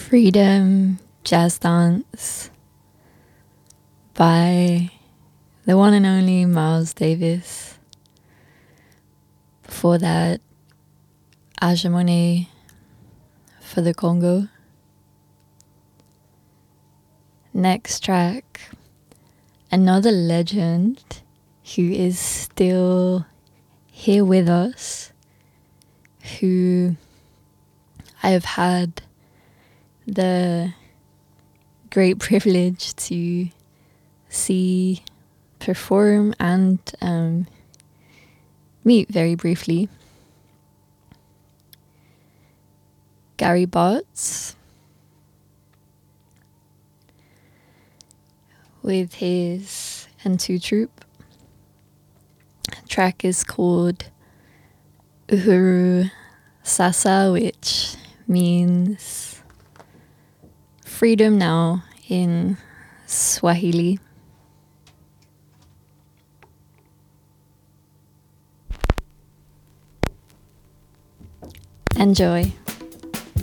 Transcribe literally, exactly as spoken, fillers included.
Freedom Jazz Dance by the one and only Miles Davis. Before that, Aja for the Congo. Next track, another legend who is still here with us, who I have had the great privilege to see perform and um, meet very briefly. Gary Bartz with his N two troupe. The track is called Uhuru Sasa, which means freedom now in Swahili. Enjoy.